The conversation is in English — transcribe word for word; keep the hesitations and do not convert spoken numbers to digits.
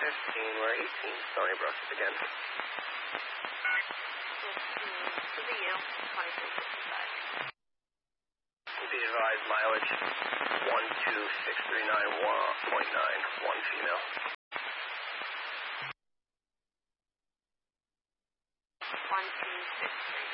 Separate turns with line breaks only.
fifteen, we're eighteen, Stony Brook again.
fifteen, to the U, twenty-three fifty-five.
Be advised, mileage one two six three nine point nine, one female.
one two six three.